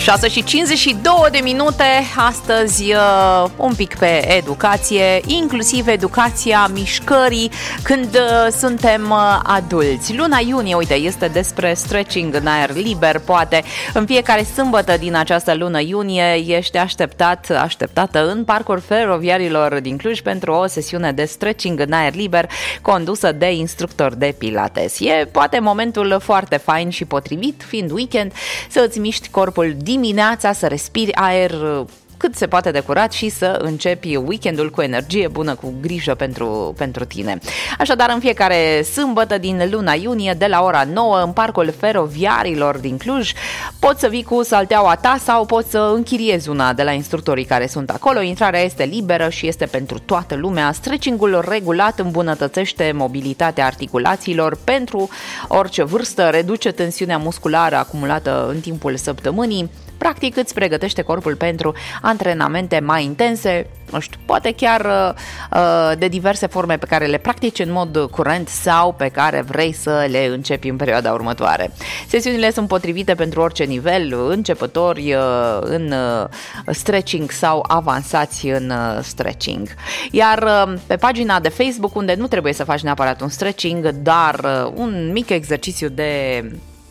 6:52 astăzi un pic pe educație, inclusiv educația mișcării când suntem adulți. Luna iunie, uite, este despre stretching în aer liber. Poate în fiecare sâmbătă din această lună iunie ești așteptată în parcul feroviarilor din Cluj pentru o sesiune de stretching în aer liber condusă de instructor de pilates. E poate momentul foarte fain și potrivit, fiind weekend, să îți miști corpul dimineața, să respiri aer cât se poate de curat și să începi weekendul cu energie bună, cu grijă pentru tine. Așadar, în fiecare sâmbătă din luna iunie, de la ora 9, în parcul feroviarilor din Cluj, poți să vii cu salteaua ta sau poți să închiriezi una de la instructorii care sunt acolo. Intrarea este liberă și este pentru toată lumea. Stretching-ul regulat îmbunătățește mobilitatea articulațiilor pentru orice vârstă, reduce tensiunea musculară acumulată în timpul săptămânii. Practic îți pregătește corpul pentru antrenamente mai intense, nu știu, poate chiar de diverse forme pe care le practici în mod curent sau pe care vrei să le începi în perioada următoare. Sesiunile sunt potrivite pentru orice nivel, începători în stretching sau avansați în stretching. Iar pe pagina de Facebook, unde nu trebuie să faci neapărat un stretching, dar un mic exercițiu de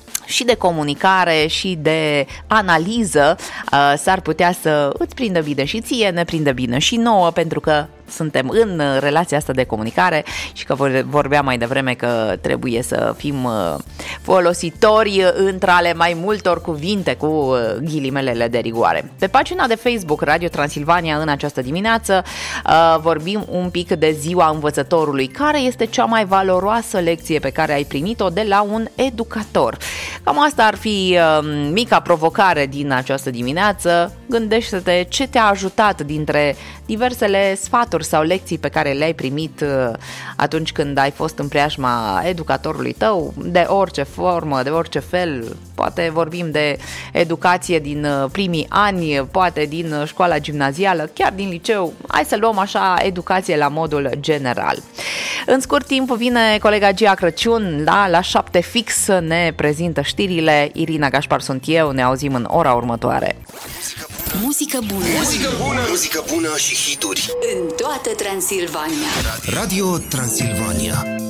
comunicare și de analiză, s-ar putea să îți prindă bine și ție, ne prindă bine și nouă, pentru că suntem în relația asta de comunicare și că vorbeam mai devreme că trebuie să fim folositori între ale mai multor cuvinte cu ghilimelele de rigoare. Pe pagina de Facebook Radio Transilvania în această dimineață vorbim un pic de Ziua Învățătorului. Care este cea mai valoroasă lecție pe care ai primit-o de la un educator? Cam asta ar fi mica provocare din această dimineață. Gândește-te ce te-a ajutat dintre diversele sfaturi sau lecții pe care le-ai primit atunci când ai fost în preajma educatorului tău, de orice formă, de orice fel. Poate vorbim de educație din primii ani, poate din școala gimnazială, chiar din liceu. Hai să luăm așa educație la modul general. În scurt timp vine colega Gia Crăciun, la 7 fix ne prezintă știrile. Irina Gașpar sunt eu, ne auzim în ora următoare. Muzică bună. Muzică bună. Muzică bună și hituri. În toată Transilvania. Radio Transilvania.